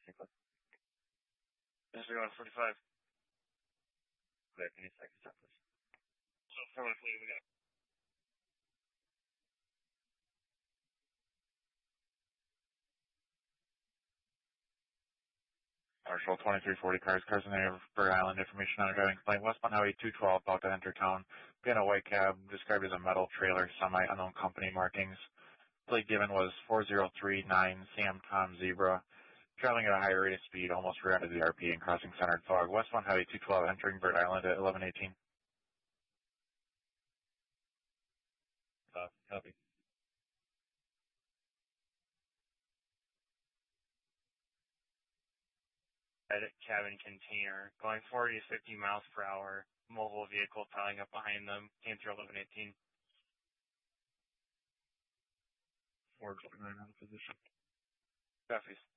District 145. Clear, can you second step, please? So, affirmatively, we got. Marshall 2340 cars in the area of Bird Island. Information on a driving complaint. Westbound Highway 212 about to enter town. Being a white cab described as a metal trailer, semi-unknown company markings. Plate given was 4039 Sam Tom Zebra. Traveling at a higher rate of speed, almost rear-ended the RP and crossing centered fog. Westbound Highway 212 entering Bird Island at 1118. Copy. Cabin container going 40 to 50 miles per hour. Mobile vehicle piling up behind them. Came through 1118. 429 out of position. Copies.